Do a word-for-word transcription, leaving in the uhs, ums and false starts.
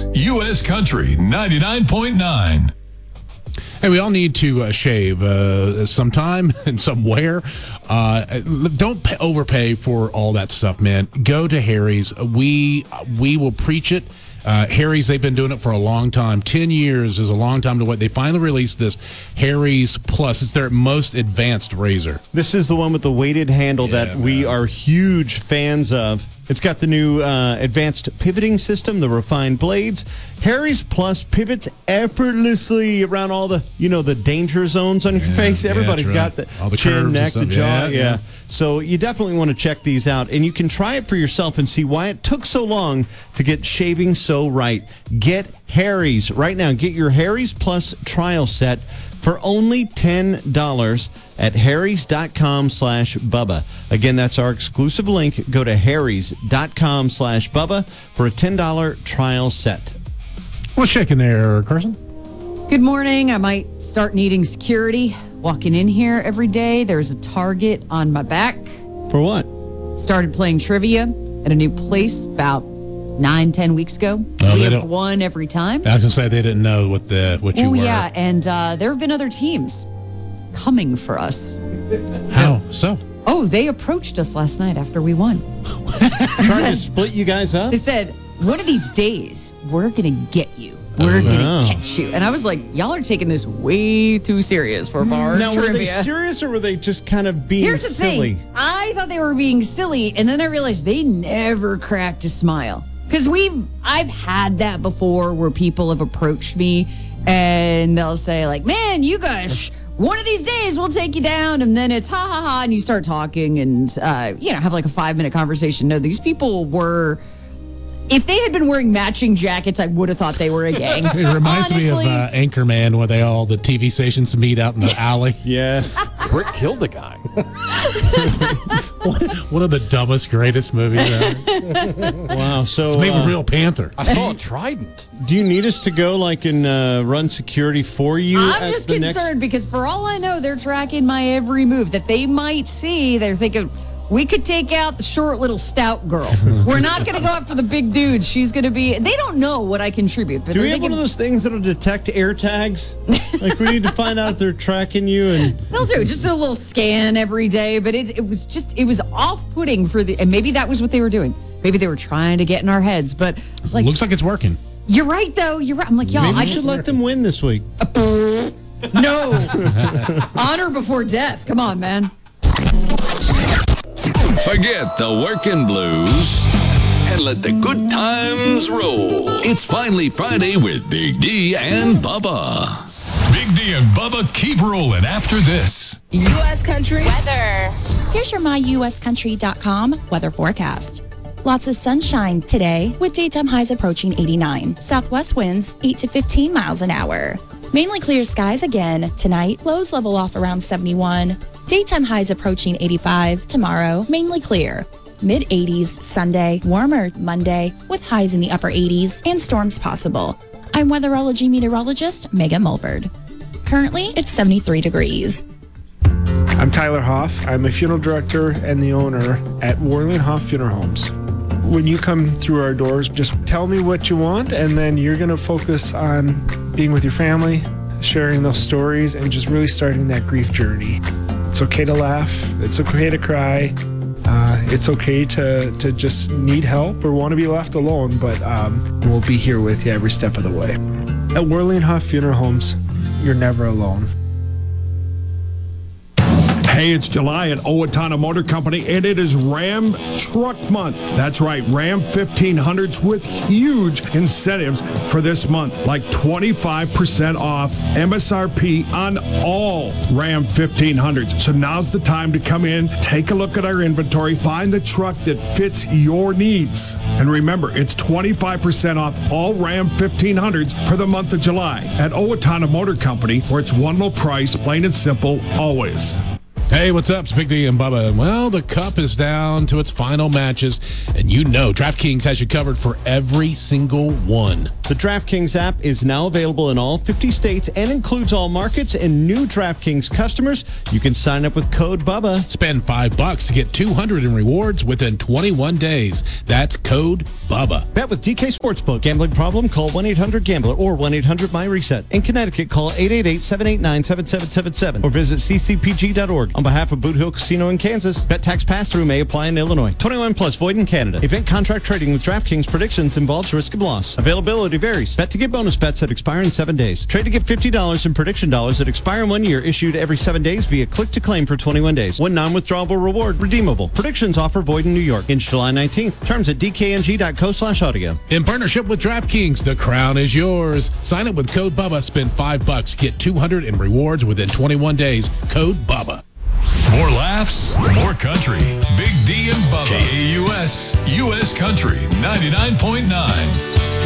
U S Country ninety-nine point nine. Hey, we all need to uh, shave uh, sometime and somewhere. Uh, don't pay, overpay for all that stuff, man. Go to Harry's. We we will preach it. Uh, Harry's, they've been doing it for a long time. Ten years is a long time to wait. They finally released this Harry's Plus. It's their most advanced razor. This is the one with the weighted handle Yeah, that we man. are huge fans of. It's got the new uh, advanced pivoting system, the refined blades. Harry's Plus pivots effortlessly around all the, you know, the danger zones on your Yeah, face. yeah, Everybody's that's got right. the, All the curves chin, and neck, the stuff. jaw. Yeah, Yeah, yeah. So you definitely want to check these out. And you can try it for yourself and see why it took so long to get shaving so right. Get Harry's right now. Get your Harry's Plus trial set for only ten dollars at harrys.com slash Bubba. Again, that's our exclusive link. Go to harrys.com slash Bubba for a ten dollars trial set. What's shaking there, Carson? Good morning. I might start needing security. Walking in here every day, there's a target on my back. For what? Started playing trivia at a new place about nine, ten weeks ago. Oh, we they have don't- won every time. I was going to say they didn't know what the what you Oh, were. yeah. And uh, there have been other teams coming for us. How so? Oh, they approached us last night after we won. Trying to split you guys up? They said, one of these days, we're going to get you. We're going wow. to catch you. And I was like, y'all are taking this way too serious for bar Now, trivia. were they serious or were they just kind of being Here's the silly? thing. I thought they were being silly, and then I realized they never cracked a smile. Because we've, I've had that before where people have approached me and they'll say like, man, you guys, one of these days we'll take you down. And then it's ha ha ha. And you start talking and, uh, you know, have like a five minute conversation. No, these people were, if they had been wearing matching jackets, I would have thought they were a gang. It reminds Honestly, me of uh, Anchorman, where they all the T V stations meet out in the alley. Yes. Rick killed a guy. one, one of the dumbest, greatest movies ever. Wow. So It's made with uh, real Panther. I saw a trident. do you need us to go like and uh, run security for you? I'm at just the concerned next... because for all I know, they're tracking my every move that they might see. They're thinking, we could take out the short little stout girl. We're not going to go after the big dudes. She's going to be, they don't know what I contribute. But Do we they're have one thinking, of those things that'll detect air tags? Like we need to find out if they're tracking you and they'll do just a little scan every day. But it, it was just, it was off-putting for the, and maybe that was what they were doing. Maybe they were trying to get in our heads. But I was like, Looks like it's working. you're right, though. You're right. I'm like, y'all, maybe I we should just, let them win this week. no. Honor before death. Come on, man. Forget the working blues and let the good times roll. It's finally Friday with Big D and Bubba. Big D and Bubba keep rolling after this. U S Country Weather. Here's your my U S country dot com weather forecast. Lots of sunshine today with daytime highs approaching eighty-nine. Southwest winds eight to fifteen miles an hour. Mainly clear skies again tonight. Lows level off around seventy-one. Daytime highs approaching eighty-five. Tomorrow, mainly clear. Mid eighties Sunday. Warmer Monday with highs in the upper eighties and storms possible. I'm weatherology meteorologist Megan Mulford. Currently, it's seventy-three degrees. I'm Tyler Hoff. I'm a funeral director and the owner at Worland Hoff Funeral Homes. When you come through our doors, just tell me what you want, and then you're going to focus on being with your family, sharing those stories, and just really starting that grief journey. It's okay to laugh. It's okay to cry. Uh, it's okay to, to just need help or want to be left alone, but um, we'll be here with you every step of the way. At Worland Hoff Funeral Homes, you're never alone. Hey, it's July at Owatonna Motor Company, and it is Ram Truck Month. That's right, Ram fifteen hundreds with huge incentives for this month, like twenty-five percent off M S R P on all Ram fifteen hundreds. So now's the time to come in, take a look at our inventory, find the truck that fits your needs. And remember, it's twenty-five percent off all Ram fifteen hundreds for the month of July at Owatonna Motor Company, where it's one low price, plain and simple, always. Hey, what's up? It's Big D and Bubba. Well, the Cup is down to its final matches, and you know DraftKings has you covered for every single one. The DraftKings app is now available in all fifty states and includes all markets. And new DraftKings customers, you can sign up with code BUBBA. Spend five bucks to get two hundred in rewards within twenty-one days. That's code BUBBA. Bet with D K Sportsbook. Gambling problem? Call one eight hundred gambler or one eight hundred my reset. In Connecticut, call eight eight eight, seven eight nine, seven seven seven seven or visit c c p g dot org. On behalf of Boot Hill Casino in Kansas, bet tax pass-through may apply in Illinois. twenty-one plus void in Canada. Event contract trading with DraftKings predictions involves risk of loss. Availability varies. Bet to get bonus bets that expire in seven days. Trade to get fifty dollars in prediction dollars that expire in one year. Issued every seven days via click to claim for twenty-one days. One non-withdrawable reward redeemable. Predictions offer void in New York. In July nineteenth. Terms at d k n g dot co slash audio. In partnership with DraftKings, the crown is yours. Sign up with code BUBBA. Spend five bucks. Get two hundred in rewards within twenty-one days. Code BUBBA. More laughs, more country. Big D and Bubba. K A U S, U S Country, ninety-nine point nine.